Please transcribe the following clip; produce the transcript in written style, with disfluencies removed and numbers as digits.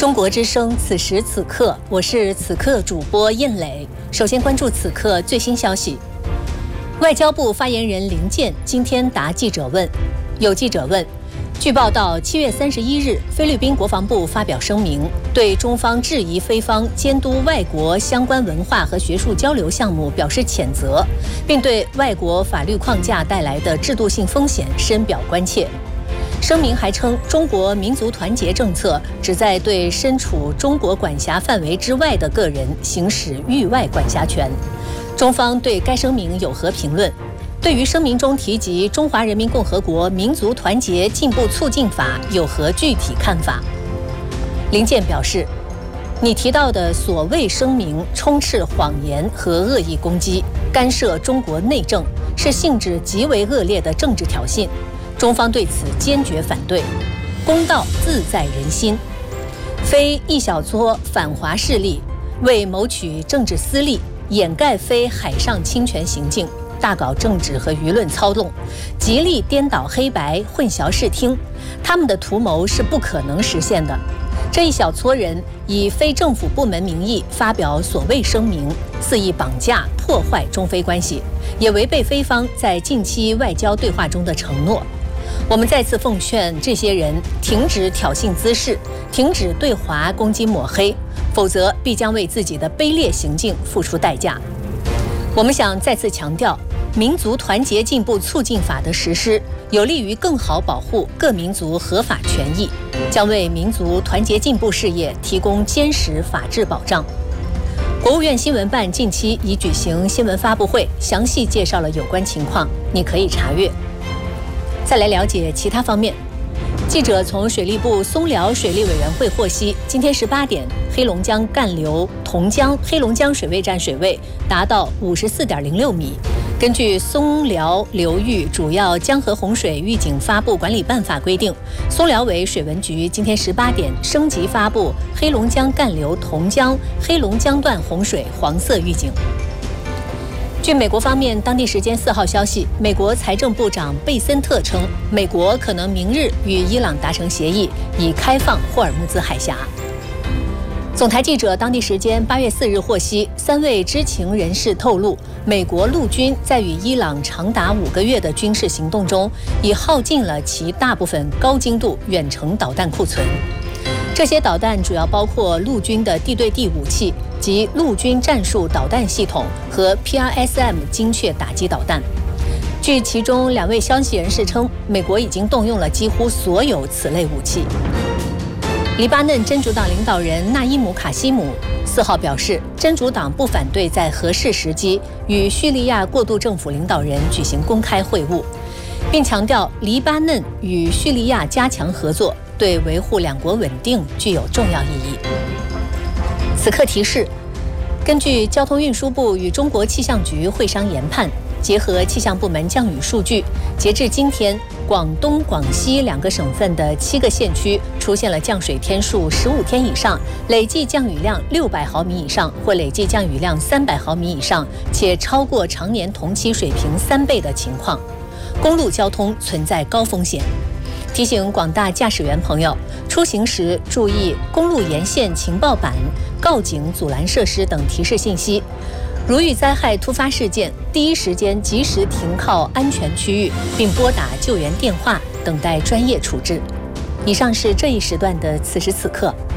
中国之声，此时此刻，我是此刻主播印磊。首先关注此刻最新消息。外交部发言人林健今天答记者问，有记者问，据报道，7月31日，菲律宾国防部发表声明，对中方质疑菲方监督外国相关文化和学术交流项目表示谴责，并对外国法律框架带来的制度性风险深表关切。声明还称，中国民族团结政策旨在对身处中国管辖范围之外的个人行使域外管辖权。中方对该声明有何评论？对于声明中提及《中华人民共和国民族团结进步促进法》有何具体看法？林健表示，你提到的所谓声明充斥谎言和恶意攻击，干涉中国内政，是性质极为恶劣的政治挑衅。中方对此坚决反对，公道自在人心。非一小撮反华势力为谋取政治私利，掩盖非海上侵权行径，大搞政治和舆论操纵，极力颠倒黑白，混淆视听，他们的图谋是不可能实现的。这一小撮人以非政府部门名义发表所谓声明，肆意绑架破坏中非关系，也违背菲方在近期外交对话中的承诺。我们再次奉劝这些人停止挑衅滋事，停止对华攻击抹黑，否则必将为自己的卑劣行径付出代价。我们想再次强调，民族团结进步促进法的实施有利于更好保护各民族合法权益，将为民族团结进步事业提供坚实法治保障。国务院新闻办近期已举行新闻发布会，详细介绍了有关情况，你可以查阅。再来了解其他方面。记者从水利部松辽水利委员会获悉，今天18点，黑龙江干流同江黑龙江水位站水位达到54.06米。根据松辽流域主要江河洪水预警发布管理办法规定，松辽委水文局今天18点升级发布黑龙江干流同江黑龙江段洪水黄色预警。据美国方面当地时间4号消息，美国财政部长贝森特称，美国可能明日与伊朗达成协议，以开放霍尔木兹海峡。总台记者当地时间8月4日获悉，3位知情人士透露，美国陆军在与伊朗长达5个月的军事行动中，已耗尽了其大部分高精度远程导弹库存。这些导弹主要包括陆军的地对地武器及陆军战术导弹系统和 PRSM 精确打击导弹。据其中2位消息人士称，美国已经动用了几乎所有此类武器。黎巴嫩真主党领导人纳伊姆·卡西姆4号表示，真主党不反对在合适时机与叙利亚过渡政府领导人举行公开会晤，并强调黎巴嫩与叙利亚加强合作对维护两国稳定具有重要意义。此刻提示，根据交通运输部与中国气象局会商研判，结合气象部门降雨数据，截至今天，广东、广西2个省份的7个县区出现了降水天数15天以上，累计降雨量600毫米以上，或累计降雨量300毫米以上，且超过常年同期水平3倍的情况。公路交通存在高风险。提醒广大驾驶员朋友，出行时注意公路沿线情报板、告警阻拦设施等提示信息。如遇灾害突发事件，第一时间及时停靠安全区域，并拨打救援电话，等待专业处置。以上是这一时段的此时此刻。